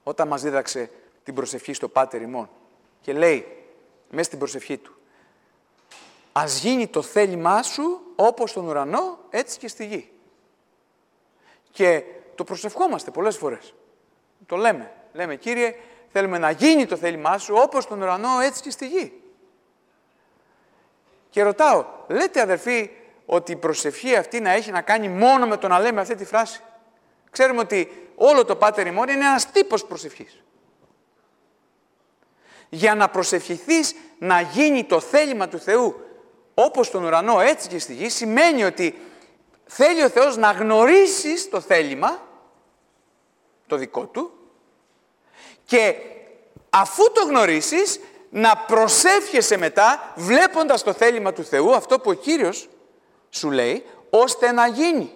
όταν μας δίδαξε την προσευχή στο Πάτερ ημών. Και λέει, μέσα στην προσευχή του, ας γίνει το θέλημά σου όπως στον ουρανό, έτσι και στη γη. Και το προσευχόμαστε πολλές φορές. Το λέμε. Λέμε, Κύριε, θέλουμε να γίνει το θέλημά σου όπως στον ουρανό, έτσι και στη γη. Και ρωτάω, λέτε αδερφοί ότι η προσευχή αυτή να έχει να κάνει μόνο με το να λέμε αυτή τη φράση? Ξέρουμε ότι όλο το Πάτερ ημών είναι ένας τύπος προσευχής. Για να προσευχηθείς να γίνει το θέλημα του Θεού όπως στον ουρανό, έτσι και στη γη, σημαίνει ότι θέλει ο Θεός να γνωρίσεις το θέλημα, το δικό Του, και αφού το γνωρίσεις, να προσεύχεσαι μετά, βλέποντας το θέλημα του Θεού, αυτό που ο Κύριος σου λέει, ώστε να γίνει.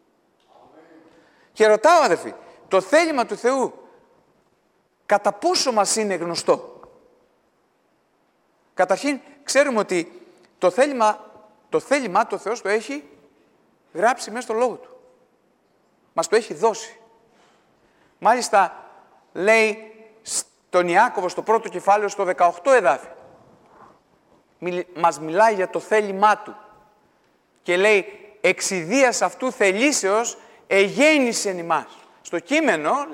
Και ρωτάω, αδερφοί, το θέλημα του Θεού, κατά πόσο μας είναι γνωστό? Καταρχήν, ξέρουμε ότι το θέλημά του ο Θεός το έχει γράψει μέσα στο Λόγο Του. Μας το έχει δώσει. Μάλιστα, λέει στον Ιάκωβο στο πρώτο κεφάλαιο, στο 18 εδάφιο, μας μιλάει για το θέλημά Του. Και λέει, εξιδίας αυτού θελήσεως εγέννησεν ημάς. Στο κείμενο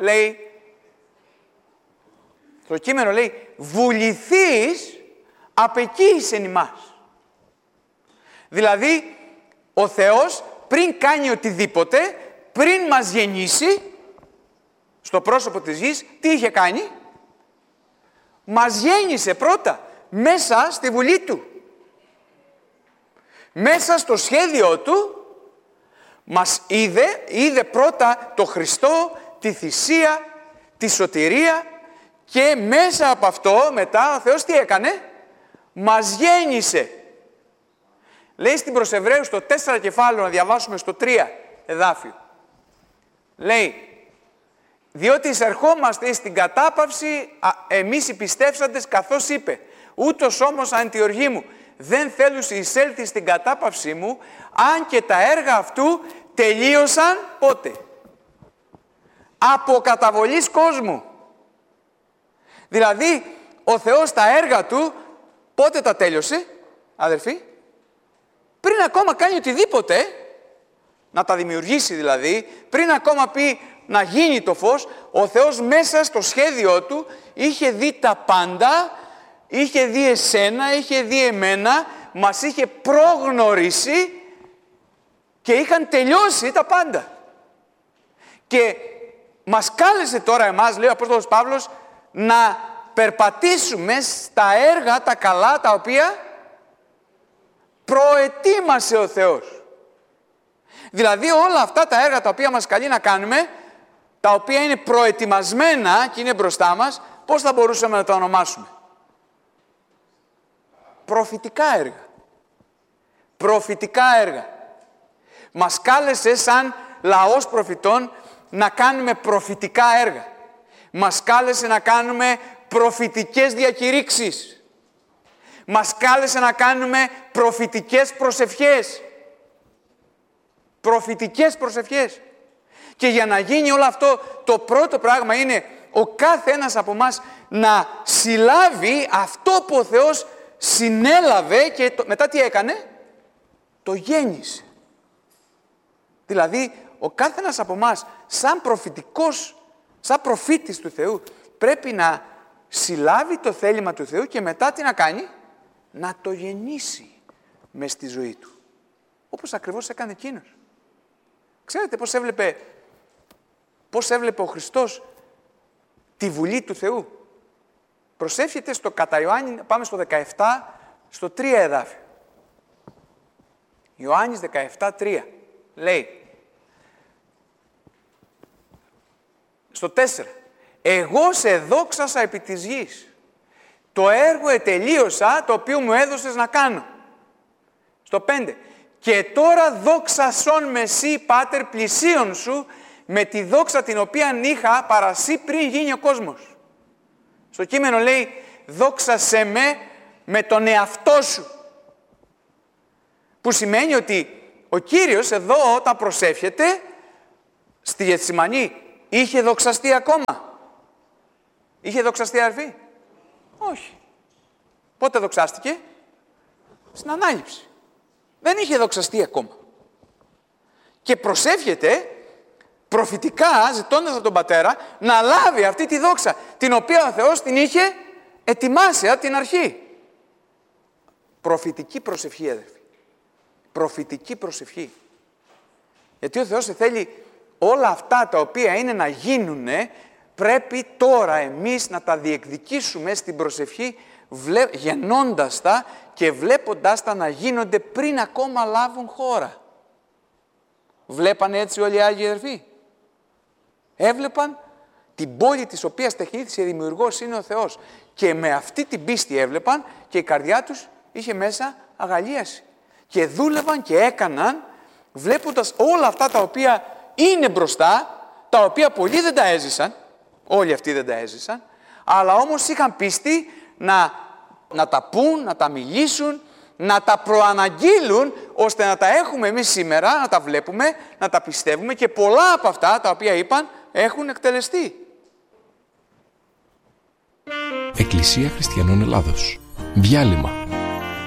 λέει, βουληθείς απεκοίησεν ημάς. Δηλαδή, ο Θεός πριν κάνει οτιδήποτε, πριν μας γεννήσει, στο πρόσωπο της γης, τι είχε κάνει? Μας γέννησε πρώτα, μέσα στη βουλή Του. Μέσα στο σχέδιό Του, μας είδε πρώτα το Χριστό, τη θυσία, τη σωτηρία, και μέσα από αυτό μετά ο Θεός τι έκανε? Μας γέννησε. Λέει στην προς Εβραίους στο 4 κεφάλαιο, να διαβάσουμε στο 3 εδάφιο. Λέει, διότι εισερχόμαστε στην κατάπαυση εμείς οι πιστεύσαντες, καθώς είπε, ούτως όμως αν τη οργή μου δεν θέλουσι εισέλθει στην κατάπαυσή μου, αν και τα έργα αυτού τελείωσαν πότε? Από καταβολής κόσμου. Δηλαδή, ο Θεός τα έργα Του πότε τα τέλειωσε, αδερφοί? Πριν ακόμα κάνει οτιδήποτε, να τα δημιουργήσει δηλαδή, πριν ακόμα πει να γίνει το φως, ο Θεός μέσα στο σχέδιό Του είχε δει τα πάντα, είχε δει εσένα, είχε δει εμένα, μας είχε προγνωρίσει και είχαν τελειώσει τα πάντα. Και μας κάλεσε τώρα εμάς, λέει ο Απόστολος Παύλος, να περπατήσουμε στα έργα τα καλά, τα οποία προετοίμασε ο Θεός. Δηλαδή όλα αυτά τα έργα τα οποία μας καλεί να κάνουμε, τα οποία είναι προετοιμασμένα και είναι μπροστά μας, πώς θα μπορούσαμε να τα ονομάσουμε? Προφητικά έργα. Προφητικά έργα. Μας κάλεσε σαν λαός προφητών να κάνουμε προφητικά έργα. Μας κάλεσε να κάνουμε προφητικές διακηρύξεις. Μας κάλεσε να κάνουμε προφητικές προσευχές. Προφητικές προσευχές. Και για να γίνει όλο αυτό, το πρώτο πράγμα είναι ο κάθε ένας από εμάς να συλλάβει αυτό που ο Θεός συνέλαβε και μετά τι έκανε? Το γέννησε. Δηλαδή, ο κάθε ένας από εμάς, σαν προφητικός, σαν προφήτης του Θεού, πρέπει να συλλάβει το θέλημα του Θεού και μετά τι να κάνει? Να το γεννήσει μες στη ζωή του. Όπως ακριβώς έκανε εκείνος. Ξέρετε πώς έβλεπε ο Χριστός τη Βουλή του Θεού? Προσεύχεται στο κατά Ιωάννη, πάμε στο 17, στο 3 εδάφιο. Ιωάννης 17:3 λέει, στο 4, εγώ σε δόξασα επί της γης. Το έργο ετελείωσα, το οποίο μου έδωσες να κάνω. Στο 5, και τώρα δόξασον με σύ, Πάτερ, πλησίον σου, με τη δόξα την οποία είχα παρασύ πριν γίνει ο κόσμος. Στο κείμενο λέει, δόξασέ με τον εαυτό σου. Που σημαίνει ότι ο Κύριος εδώ όταν προσεύχεται, στη Γεθσιμανή, είχε δοξαστεί ακόμα? Είχε δοξαστεί αδερφοί? Όχι. Πότε δοξάστηκε? Στην Ανάληψη. Δεν είχε δοξαστεί ακόμα. Και προσεύχεται προφητικά, ζητώντας από τον Πατέρα, να λάβει αυτή τη δόξα, την οποία ο Θεός την είχε ετοιμάσει από την αρχή. Προφητική προσευχή, αδερφοί. Προφητική προσευχή. Γιατί ο Θεός θέλει όλα αυτά τα οποία είναι να γίνουνε, πρέπει τώρα εμείς να τα διεκδικήσουμε στην προσευχή, γεννώντας τα και βλέποντάς τα να γίνονται πριν ακόμα λάβουν χώρα. Βλέπανε έτσι όλοι οι Άγιοι αδερφοί? Έβλεπαν την πόλη της οποίας τεχνήθησε δημιουργός είναι ο Θεός. Και με αυτή την πίστη έβλεπαν και η καρδιά τους είχε μέσα αγαλίαση. Και δούλευαν και έκαναν, βλέποντας όλα αυτά τα οποία είναι μπροστά, τα οποία πολλοί δεν τα έζησαν, όλοι αυτοί δεν τα έζησαν, αλλά όμως είχαν πίστη να τα πούν, να τα μιλήσουν, να τα προαναγγείλουν, ώστε να τα έχουμε εμείς σήμερα, να τα βλέπουμε, να τα πιστεύουμε και πολλά από αυτά τα οποία είπαν έχουν εκτελεστεί. Εκκλησία Χριστιανών Ελλάδος. Διάλειμμα.